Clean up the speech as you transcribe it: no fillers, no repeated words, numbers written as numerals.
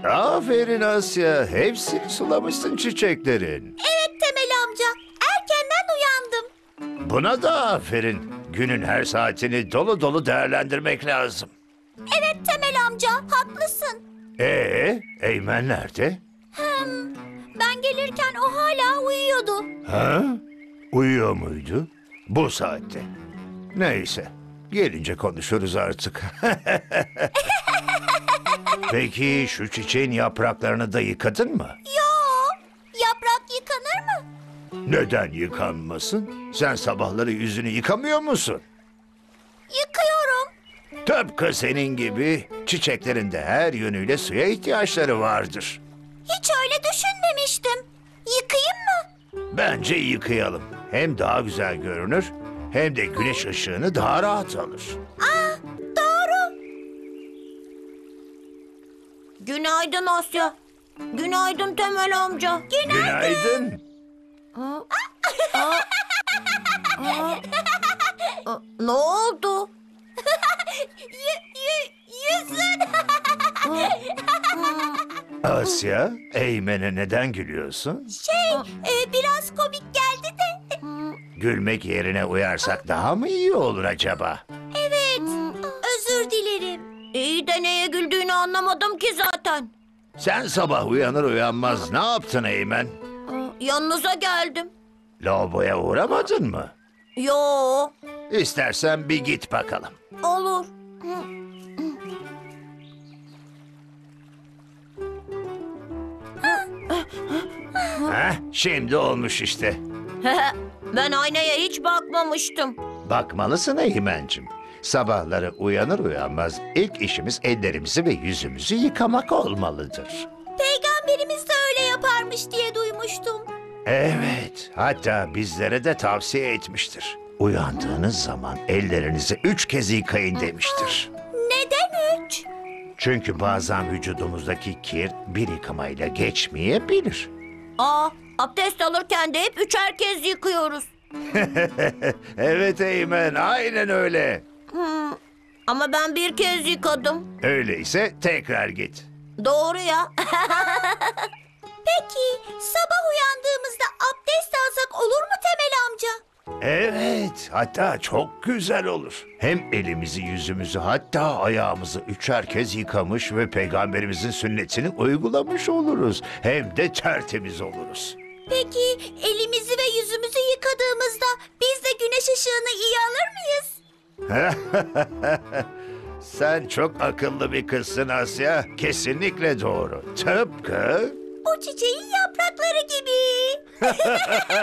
Aferin Asya. Hepsini sulamışsın çiçeklerin. Evet Temel amca. Erkenden uyandım. Buna da aferin. Günün her saatini dolu dolu değerlendirmek lazım. Evet Temel amca, haklısın. Eymen nerede? Ben gelirken o hala uyuyordu. Ha? Uyuyor muydu? Bu saatte. Neyse. Gelince konuşuruz artık. Peki şu çiçeğin yapraklarını da yıkadın mı? Yaprak yıkanır mı? Neden yıkanmasın? Sen sabahları yüzünü yıkamıyor musun? Yıkıyorum. Tıpkı senin gibi çiçeklerin de her yönüyle suya ihtiyaçları vardır. Hiç öyle düşünmemiştim. Yıkayayım mı? Bence yıkayalım. Hem daha güzel görünür hem de güneş ışığını daha rahat alır. Doğru. Günaydın Asya. Günaydın Temel amca. Günaydın. Ne oldu? Yüzün. Asya, Eymen'e neden gülüyorsun? Biraz komik geldi de. Gülmek yerine uyarsak daha mı iyi olur acaba? Evet. Özür dilerim. İyi de neye güldüğünü anlamadım ki zaten. Sen sabah uyanır uyanmaz ne yaptın Eymen? Yanınıza geldim. Lavaboya uğramadın mı? Yo, İstersen bir git bakalım. olur. Şimdi olmuş işte. Ben aynaya hiç bakmamıştım. Bakmalısın Eymen'cim. Sabahları uyanır uyanmaz ilk işimiz ellerimizi ve yüzümüzü yıkamak olmalıdır. Peygamberimiz de öyle yaparmış diye duymuştum. Evet, hatta bizlere de tavsiye etmiştir. Uyandığınız zaman ellerinizi 3 kez yıkayın demiştir. Neden 3? Çünkü bazen vücudumuzdaki kir bir yıkamayla geçmeyebilir. Abdest alırken de hep 3'er kez yıkıyoruz. Evet Eymen, aynen öyle. Ama ben bir kez yıkadım. Öyleyse tekrar git. Doğru ya. Peki sabah uyandığımızda abdest alsak olur mu Temel amca? Evet, hatta çok güzel olur. Hem elimizi, yüzümüzü, hatta ayağımızı 3'er kez yıkamış ve Peygamberimizin sünnetini uygulamış oluruz. Hem de tertemiz oluruz. Peki elimizi ve yüzümüzü yıkadığımızda biz de güneş ışığını iyi alır mıyız? Sen çok akıllı bir kızsın Asya. Kesinlikle doğru. Tıpkı... Bu çiçeğin yaprakları gibi.